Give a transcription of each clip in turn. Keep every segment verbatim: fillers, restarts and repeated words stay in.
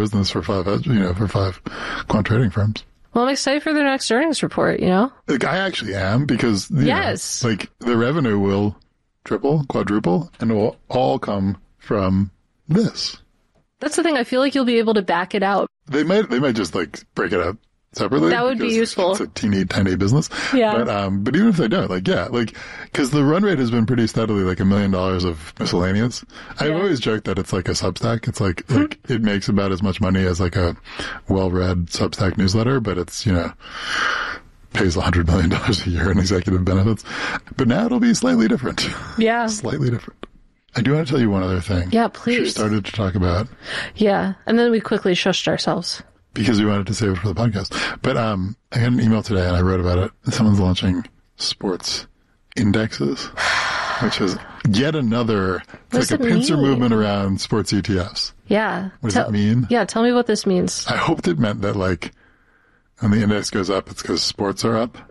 business for five, you know, for five quant trading firms. Well, I'm excited for their next earnings report, you know? Like, I actually am, because, you yes. know, like, the revenue will triple, quadruple, and it will all come from this. That's the thing. I feel like you'll be able to back it out. They might, they might just, like, break it up separately. That would be useful. It's a teeny tiny business. Yeah. But, um, but even if they don't, like, yeah, like, cause the run rate has been pretty steadily like a million dollars of miscellaneous. I've yeah. always joked that it's like a Substack. It's like, like it makes about as much money as like a well-read Substack newsletter, but it's, you know, pays a hundred million dollars a year in executive benefits. But now it'll be slightly different. Yeah. Slightly different. I do want to tell you one other thing. Yeah, please. She started to talk about. Yeah. And then we quickly shushed ourselves. Because we wanted to save it for the podcast. But um, I got an email today and I wrote about it. Someone's launching sports indexes, which is yet another, it's like a pincer mean? movement around sports E T Fs. Yeah. What does tell, it mean? Yeah, tell me what this means. I hoped it meant that, like, when the index goes up, it's because sports are up.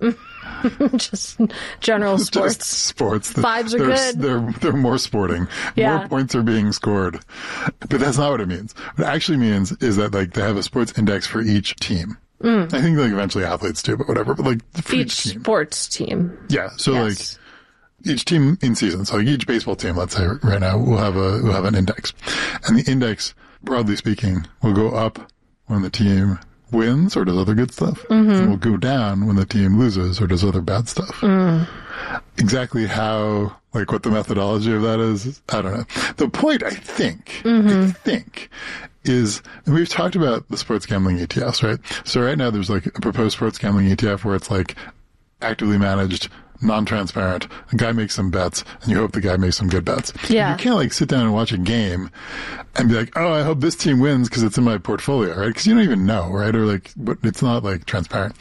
Just general sports. Just sports. Fives are they're, good. They're, they're more sporting. Yeah. More points are being scored. But that's not what it means. What it actually means is that, like, they have a sports index for each team. Mm. I think, like, eventually athletes do, but whatever. But, like, for each, each team. sports team. Yeah. So, yes. like, each team in season. So, like, each baseball team, let's say right now, will have a, will have an index. And the index, broadly speaking, will go up when the team wins or does other good stuff, mm-hmm. and will go down when the team loses or does other bad stuff. Mm. Exactly how, like, what the methodology of that is, I don't know. The point, I think, mm-hmm. I think, is, and we've talked about the sports gambling E T Fs, right? So right now there's, like, a proposed sports gambling E T F where it's, like, actively managed, non-transparent. A guy makes some bets, and you hope the guy makes some good bets. Yeah. You can't, like, sit down and watch a game and be like, oh, I hope this team wins because it's in my portfolio, right? Because you don't even know, right? Or, like, but it's not, like, transparent.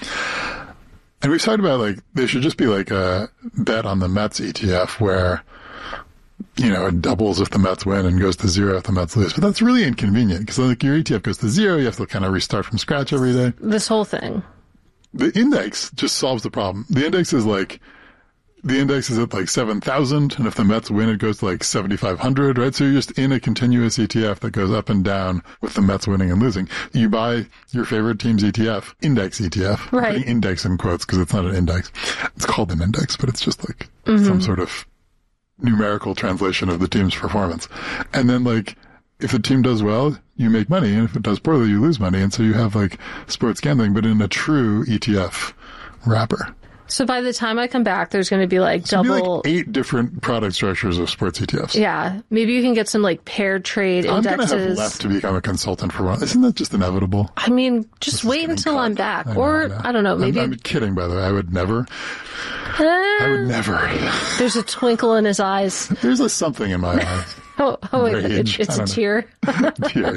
And we've talked about, like, there should just be, like, a bet on the Mets E T F where, you know, it doubles if the Mets win and goes to zero if the Mets lose. But that's really inconvenient because, like, your E T F goes to zero, you have to kind of restart from scratch every day. This whole thing. The index just solves the problem. The index is, like, the index is at like seven thousand, and if the Mets win, it goes to like seventy-five hundred, right? So you're just in a continuous E T F that goes up and down with the Mets winning and losing. You buy your favorite team's E T F, index E T F. Right. I'm putting index in quotes because it's not an index. It's called an index, but it's just like mm-hmm. some sort of numerical translation of the team's performance. And then, like, if the team does well, you make money, and if it does poorly, you lose money. And so you have, like, sports gambling, but in a true E T F wrapper. So by the time I come back, there's going to be like so double... Be like eight different product structures of sports E T Fs. Yeah. Maybe you can get some like paired trade I'm indexes. I'm going to have left to become a consultant for one. Isn't that just inevitable? I mean, just this wait until I'm back. I know, or, I, know. I don't know, maybe... I'm, I'm kidding, by the way. I would never. Uh, I would never. There's a twinkle in his eyes. There's a something in my eyes. Oh, oh wait, it, it's a tear. tear.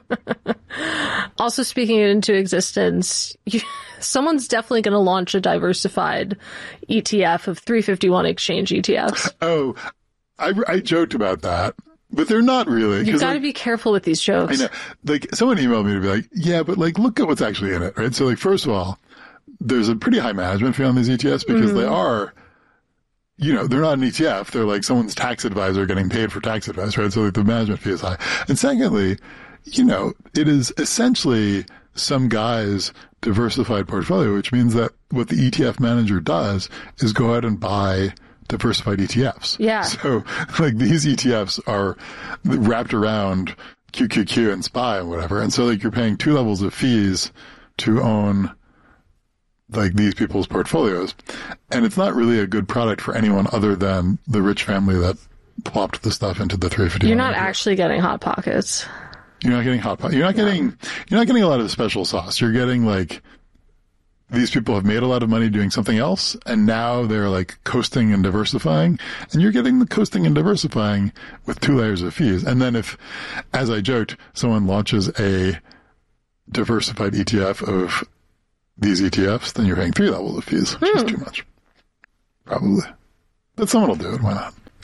Also, speaking it into existence, you, someone's definitely going to launch a diversified E T F of three fifty-one exchange E T Fs. Oh, I, I joked about that, but they're not really. You've got to like, be careful with these jokes. I know. Like, someone emailed me to be like, yeah, but like, look at what's actually in it, right? So, like, first of all, there's a pretty high management fee on these E T Fs because mm-hmm. they are, you know, they're not an E T F. They're like someone's tax advisor getting paid for tax advice, right? So, like, the management fee is high. And secondly, you know, it is essentially some guy's diversified portfolio, which means that what the E T F manager does is go out and buy diversified E T Fs. Yeah. So, like, these E T Fs are wrapped around Q Q Q and S P Y and whatever. And so, like, you're paying two levels of fees to own, like, these people's portfolios. And it's not really a good product for anyone other than the rich family that plopped the stuff into the three fifty. You're not actually getting Hot Pockets. You're not getting hot pot. You're not getting, no. you're not getting a lot of special sauce. You're getting, like, these people have made a lot of money doing something else, and now they're, like, coasting and diversifying, and you're getting the coasting and diversifying with two layers of fees. And then if, as I joked, someone launches a diversified E T F of these E T Fs, then you're paying three levels of fees, which hmm. is too much. Probably. But someone will do it. Why not?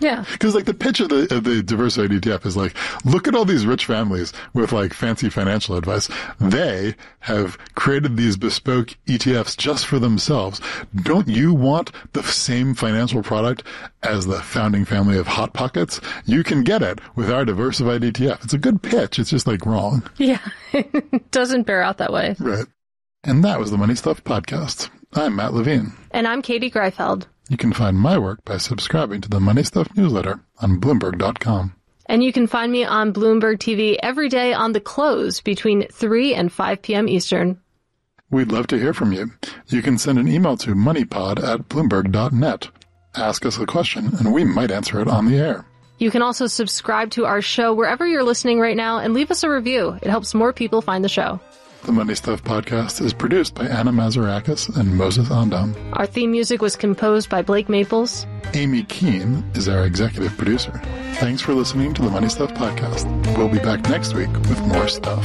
Yeah. Because like the pitch of the, of the diversified E T F is like, look at all these rich families with like fancy financial advice. They have created these bespoke E T Fs just for themselves. Don't you want the same financial product as the founding family of Hot Pockets? You can get it with our diversified E T F. It's a good pitch. It's just like wrong. Yeah. It doesn't bear out that way. Right. And that was the Money Stuff Podcast. I'm Matt Levine. And I'm Katie Greifeld. You can find my work by subscribing to the Money Stuff newsletter on Bloomberg dot com. And you can find me on Bloomberg T V every day on the close between three and five p.m. Eastern. We'd love to hear from you. You can send an email to moneypod at bloomberg dot net. Ask us a question, and we might answer it on the air. You can also subscribe to our show wherever you're listening right now and leave us a review. It helps more people find the show. The Money Stuff Podcast is produced by Anna Mazarakis and Moses Andam. Our theme music was composed by Blake Maples. Amy Keene is our executive producer. Thanks for listening to the Money Stuff Podcast. We'll be back next week with more stuff.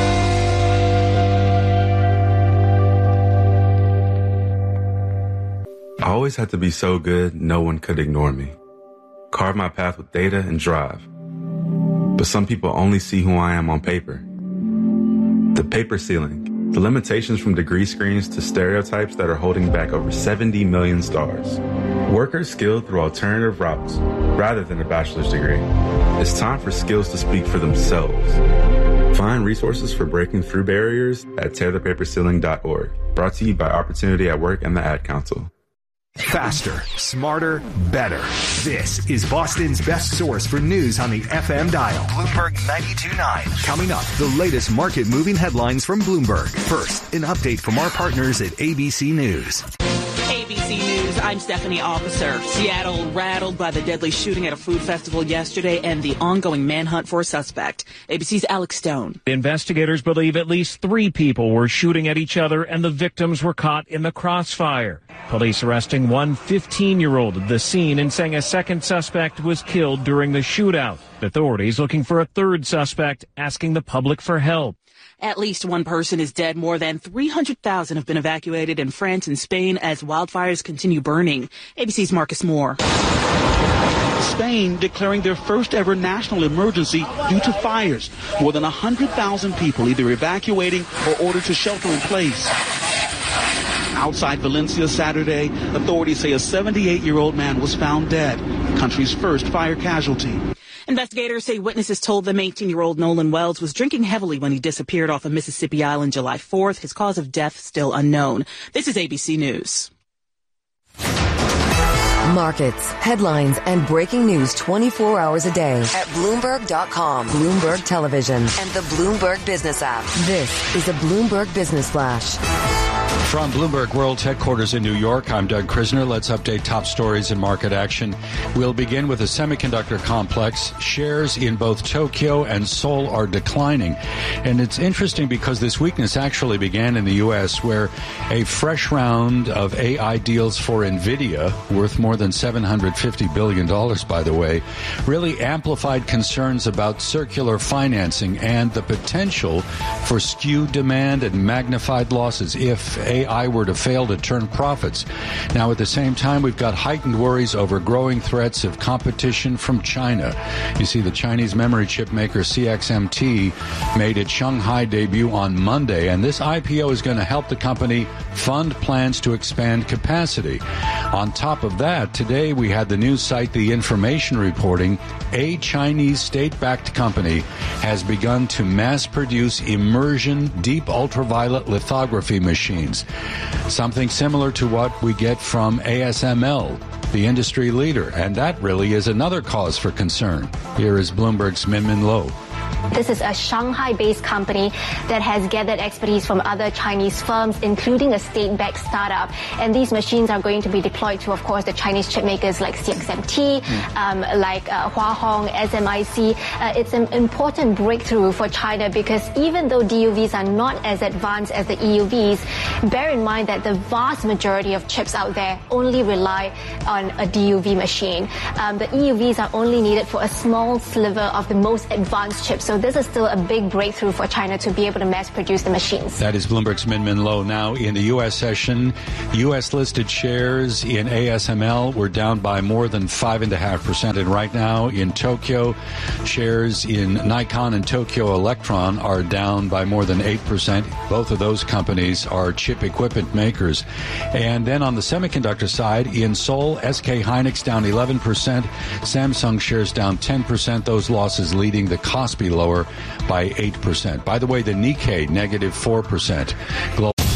I always had to be so good, no one could ignore me. Carve my path with data and drive. But some people only see who I am on paper. The paper ceiling, the limitations from degree screens to stereotypes that are holding back over seventy million stars. Workers skilled through alternative routes rather than a bachelor's degree. It's time for skills to speak for themselves. Find resources for breaking through barriers at tear the paper ceiling dot org. Brought to you by Opportunity at Work and the Ad Council. Faster, smarter, better. This is Boston's best source for news on the F M dial. Bloomberg ninety-two point nine. Coming up, the latest market-moving headlines from Bloomberg. First, an update from our partners at A B C News. A B C News, I'm Stephanie Officer. Seattle rattled by the deadly shooting at a food festival yesterday and the ongoing manhunt for a suspect. A B C's Alex Stone. Investigators believe at least three people were shooting at each other and the victims were caught in the crossfire. Police arresting one fifteen-year-old at the scene and saying a second suspect was killed during the shootout. Authorities looking for a third suspect, asking the public for help. At least one person is dead. More than three hundred thousand have been evacuated in France and Spain as wildfires continue burning. A B C's Marcus Moore. Spain declaring their first ever national emergency due to fires. More than one hundred thousand people either evacuating or ordered to shelter in place. Outside Valencia Saturday, authorities say a seventy-eight-year-old man was found dead, the country's first fire casualty. Investigators say witnesses told them eighteen-year-old Nolan Wells was drinking heavily when he disappeared off of Mississippi Island July fourth. His cause of death still unknown. This is A B C News. Markets, headlines, and breaking news twenty-four hours a day at Bloomberg dot com, Bloomberg Television, and the Bloomberg Business app. This is a Bloomberg Business Flash. From Bloomberg World's headquarters in New York, I'm Doug Krisner. Let's update top stories in market action. We'll begin with the semiconductor complex. Shares in both Tokyo and Seoul are declining. And it's interesting because this weakness actually began in the U S, where a fresh round of A I deals for NVIDIA, worth more than seven hundred fifty billion dollars, by the way, really amplified concerns about circular financing and the potential for skewed demand and magnified losses if A I were to fail to turn profits. Now, at the same time, we've got heightened worries over growing threats of competition from China. You see, the Chinese memory chip maker C X M T made its Shanghai debut on Monday, and this I P O is going to help the company fund plans to expand capacity. On top of that, today we had the news site The Information reporting a Chinese state-backed company has begun to mass-produce immersion deep ultraviolet lithography machines, something similar to what we get from A S M L, the industry leader, and that really is another cause for concern. Here is Bloomberg's Minmin Lo. This is a Shanghai-based company that has gathered expertise from other Chinese firms, including a state-backed startup. And these machines are going to be deployed to, of course, the Chinese chip makers like C X M T, mm. um, like uh, Hua Hong, S M I C. Uh, it's an important breakthrough for China because even though D U Vs are not as advanced as the E U Vs, bear in mind that the vast majority of chips out there only rely on a D U V machine. Um, the E U Vs are only needed for a small sliver of the most advanced chips So this is still a big breakthrough for China to be able to mass produce the machines. That is Bloomberg's Min Min Lo. Now in the U S session, U S listed shares in A S M L were down by more than five and a half percent. And right now in Tokyo, shares in Nikon and Tokyo Electron are down by more than eight percent. Both of those companies are chip equipment makers. And then on the semiconductor side, in Seoul, S K Hynix down eleven percent, Samsung shares down ten percent. Those losses leading the Kospi lower by eight percent. By the way, the Nikkei negative four percent. Global